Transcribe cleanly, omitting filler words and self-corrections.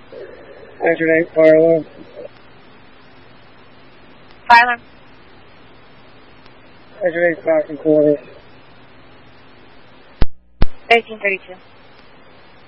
Engine 8, fire alarm. Fire alarm. Engine 8, back in quarters. 1332.